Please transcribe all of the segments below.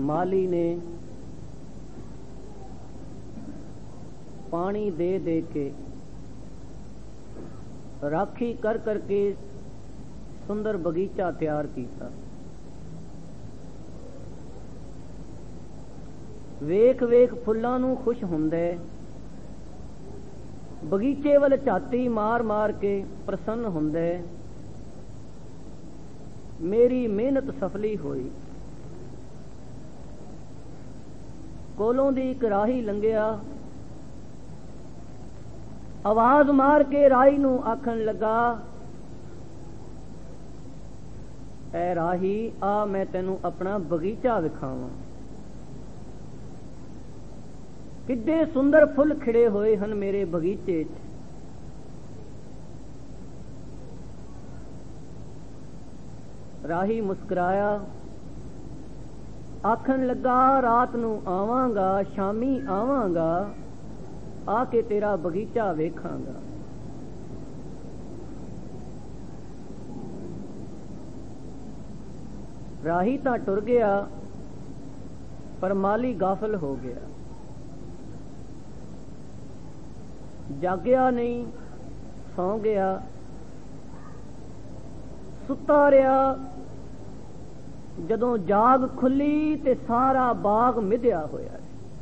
माली ने पानी दे दे के राखी कर करके सुंदर बगीचा तैयार किया। वेख वेख फुल्लां नूं खुश हुंदे, बगीचे वाल झाती मार मार के प्रसन्न हुंदे। मेरी मेहनत सफली हुई। कोलों दी एक राही लंघिया, आवाज मार के राही नूं आखण लगा, ऐ राही आ मैं तैनूं अपना बगीचा विखावां। किड्डे सुंदर फुल खिड़े होए हन मेरे बगीचे च। राही मुस्कुराया, आखन लगा रात नूं आवांगा, शामी आवांगा, आके तेरा बगीचा वेखांगा। राही तां टुर गया, पर माली गाफल हो गया। जागया नहीं, सौ गया, सुता रहा। जदों जाग खुली ते सारा बाग मिध्या होया।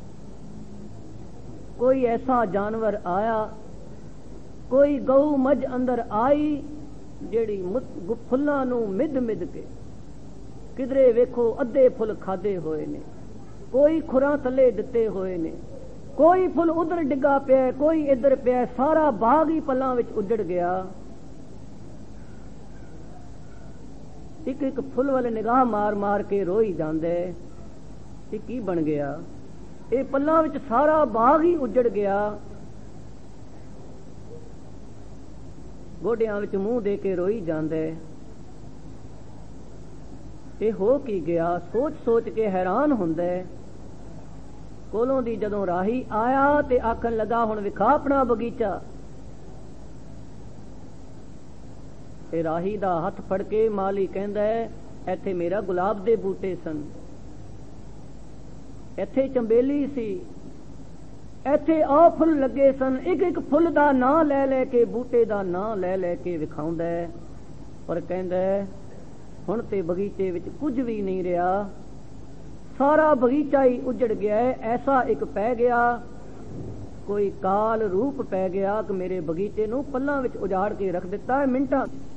कोई ऐसा जानवर आया, कोई गऊ मझ अंदर आई जेड़ी फुल्लां नूं मिध मिध के, किधरे वेखो अद्धे फुल खाधे होए ने, कोई खुरां थले दिते होए ने, कोई फुल उधर डिगा पिया, कोई इधर पिया, सारा बाग ही पल्लां विच उजड़ गया। एक एक फुल वाले निगाह मार मार के रोई जांदे, की बन गया, ये पल्लां विच सारा बाग ही उजड़ गया। गोडियां विच मूंह दे के रोई जांदे, ये हो की गया। सोच सोच के हैरान हुंदे। कोलों दी जदों राही आया ते आखन लगा, हुण विखा अपना बगीचा। ते राही दा हथ फड़ के माली कहंदा है, इत्थे मेरा गुलाब दे बूटे सन, इत्थे चंबेली सी, इत्थे आ फुल लगे सन। एक एक फुल दा नां लै लै के, बूटे दा नां लै लै के विखाउंदा है, पर कहंदा है हुण ते बगीचे विच कुछ भी नहीं रहा, सारा बगीचा ही उजड़ गया है। ऐसा एक पै गया, कोई काल रूप पै गया कि मेरे बगीचे नूं पल्लां विच उजाड़ के रख दिता है मिंटां।